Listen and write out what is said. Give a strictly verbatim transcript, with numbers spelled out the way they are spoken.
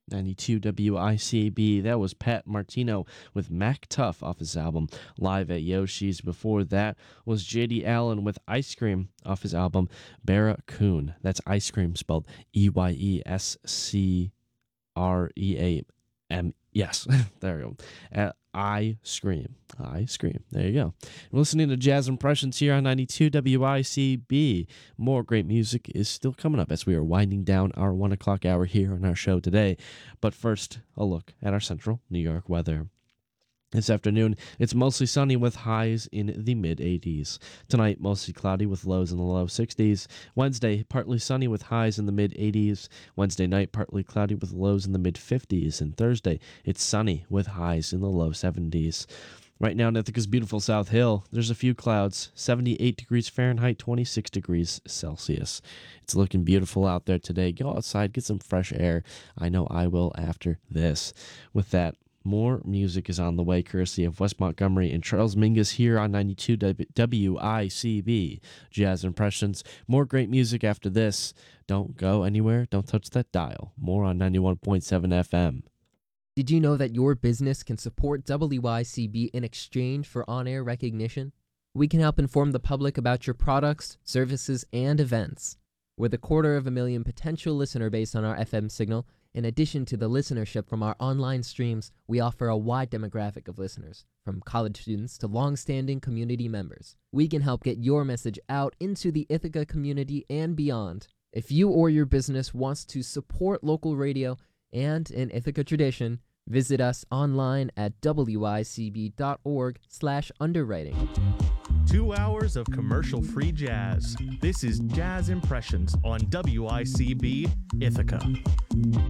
ninety-two W I C B. That was Pat Martino with Mac Tuff off his album Live at Yoshi's. Before that was J D Allen with Ice Cream off his album Barracoon. That's ice cream spelled E Y E S C R E A M. Yes, there you go. Uh, I Scream. I Scream. There you go. You're listening to Jazz Impressions here on ninety-two W I C B. More great music is still coming up as we are winding down our one o'clock hour here on our show today. But first, a look at our central New York weather. This afternoon, it's mostly sunny with highs in the mid eighties. Tonight, mostly cloudy with lows in the low sixties. Wednesday, partly sunny with highs in the mid eighties. Wednesday night, partly cloudy with lows in the mid fifties. And Thursday, it's sunny with highs in the low seventies. Right now in Ithaca's beautiful South Hill, there's a few clouds, seventy-eight degrees Fahrenheit, twenty-six degrees Celsius. It's looking beautiful out there today. Go outside, get some fresh air. I know I will after this. With that, more music is on the way, courtesy of Wes Montgomery and Charles Mingus here on ninety-two W I C B Jazz Impressions. More great music after this. Don't go anywhere. Don't touch that dial. More on ninety-one point seven F M. Did you know that your business can support W I C B in exchange for on-air recognition? We can help inform the public about your products, services, and events. With a quarter of a million potential listener base on our F M signal, in addition to the listenership from our online streams, we offer a wide demographic of listeners, from college students to long-standing community members. We can help get your message out into the Ithaca community and beyond. If you or your business wants to support local radio and in Ithaca tradition, visit us online at w i c b dot org slash underwriting. Two hours of commercial-free jazz. This is Jazz Impressions on W I C B Ithaca.